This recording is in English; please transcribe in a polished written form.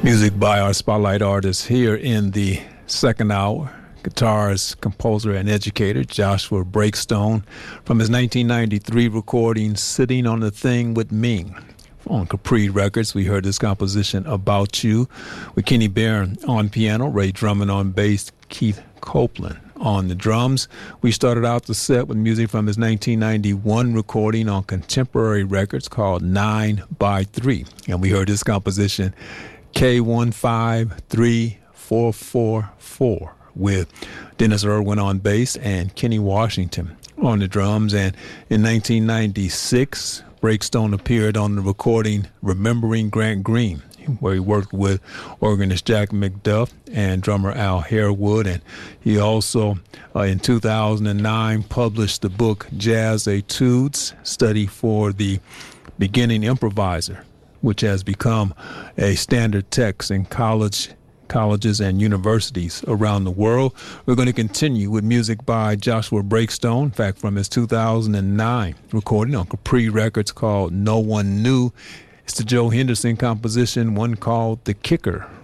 Music by our spotlight artist here in the second hour. Guitarist, composer, and educator Joshua Breakstone from his 1993 recording Sitting on the Thing with Me. On Capri Records, we heard this composition About You with Kenny Barron on piano, Ray Drummond on bass, Keith Copeland on the drums. We started out the set with music from his 1991 recording on Contemporary Records called 9x3. And we heard this composition K153444 with Dennis Irwin on bass and Kenny Washington on the drums. And in 1996, Breakstone appeared on the recording Remembering Grant Green, where he worked with organist Jack McDuff and drummer Al Harewood. And he also, in 2009, published the book Jazz Etudes, Study for the Beginning Improviser, which has become a standard text in colleges and universities around the world. We're going to continue with music by Joshua Breakstone, in fact, from his 2009 recording on Capri Records called No One Knew. It's the Joe Henderson composition, one called The Kicker.